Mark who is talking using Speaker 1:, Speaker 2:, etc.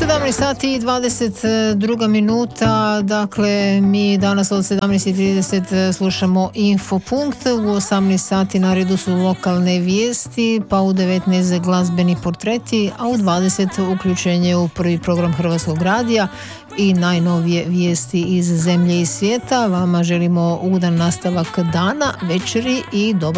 Speaker 1: 17 sati i 22 minuta, dakle mi danas od 17.30 slušamo Infopunkt, u 18 sati na redu su lokalne vijesti, pa u 19 glazbeni portreti, a u 20 uključenje u prvi program Hrvatskog radija i najnovije vijesti iz zemlje i svijeta. Vama želimo ugodan nastavak dana, večeri i dobar